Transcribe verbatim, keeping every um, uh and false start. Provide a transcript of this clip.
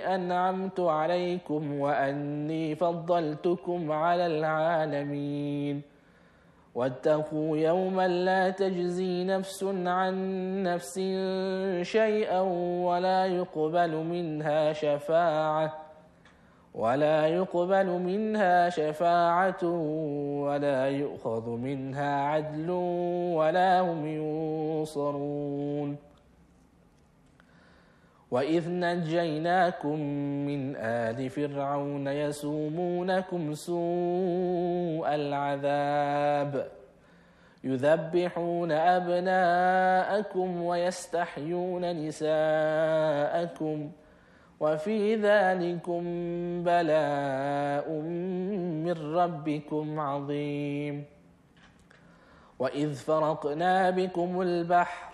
أنعمت عليكم وأني فضلتكم على العالمين واتقوا يوما لا تجزي نفس عن نفس شيئا ولا يقبل منها شفاعة ولا يقبل منها شفاعة ولا يؤخذ منها عدل ولا هم ينصرون وإذ نجيناكم من آل فرعون يسومونكم سوء العذاب يذبحون أبناءكم ويستحيون نساءكم وفي ذلكم بلاء من ربكم عظيم وإذ فرقنا بكم البحر